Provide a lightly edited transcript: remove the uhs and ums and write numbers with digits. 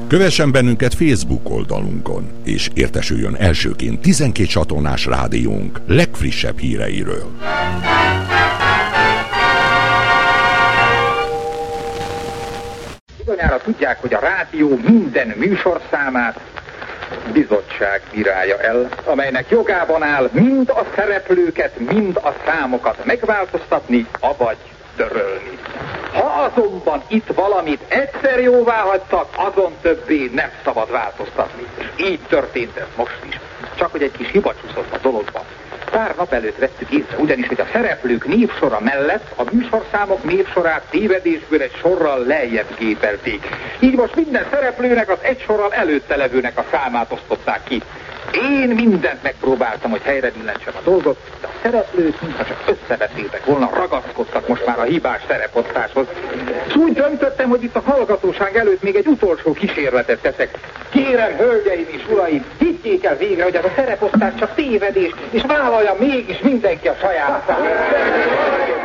Kövessen bennünket Facebook oldalunkon, és értesüljön elsőként 12 csatornás rádiónk legfrissebb híreiről. Bizonyára tudják, hogy a rádió minden műsorszámát bizottság bírálja el, amelynek jogában áll mind a szereplőket, mind a számokat megváltoztatni, avagy törölni. Ha azonban itt valamit egyszer jóvá hagytak, azon többé nem szabad változtatni. És így történt ez most is. Csak hogy egy kis hiba csúszott a dologban. Pár nap előtt vettük észre, ugyanis, hogy a szereplők névsora mellett a műsorszámok névsorát tévedésből egy sorral lejjebb gépelték. Így most minden szereplőnek az egy sorral előtte levőnek a számát osztották ki. Én mindent megpróbáltam, hogy helyre billentsem a dolgot, de a szereplők mintha csak összebeszéltek volna, ragaszkodtak most már a hibás szereposztáshoz. És úgy döntöttem, hogy itt a hallgatóság előtt még egy utolsó kísérletet teszek. Kérem, hölgyeim és uraim, higgyék el végre, hogy ez a szereposztás csak tévedés, és vállalja mégis mindenki a saját számát.